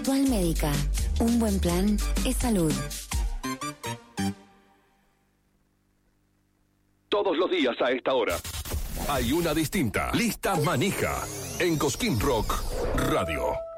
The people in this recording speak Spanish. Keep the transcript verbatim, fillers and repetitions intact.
Mutual Médica. Un buen plan es salud. Todos los días a esta hora hay una distinta. Lista manija en Cosquín Rock Radio.